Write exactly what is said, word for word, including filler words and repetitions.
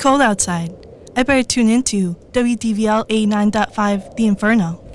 cold outside. I better tune into W D V L eighty-nine point five The Inferno.